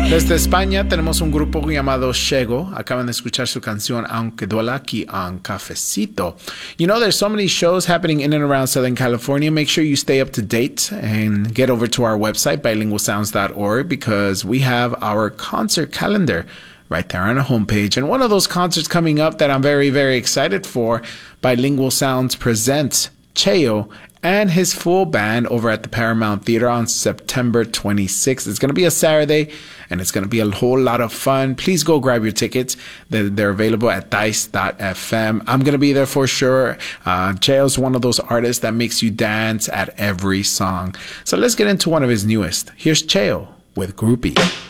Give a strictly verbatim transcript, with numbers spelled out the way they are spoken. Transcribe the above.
Desde España tenemos un grupo llamado Shego. Acaban de escuchar su canción Aunque Duela aquí on Cafecito. You know, there's so many shows happening in and around Southern California. Make sure you stay up to date and get over to our website, bilingual sounds dot org, because we have our concert calendar right there on our homepage. And one of those concerts coming up that I'm very, very excited for, Bilingual Sounds presents Cheo and his full band over at the Paramount Theater on September twenty-sixth. It's going to be a Saturday, and it's going to be a whole lot of fun. Please go grab your tickets. They're, they're available at dice dot f m. I'm going to be there for sure. Uh, Cheo's one of those artists that makes you dance at every song. So let's get into one of his newest. Here's Cheo with Groupie.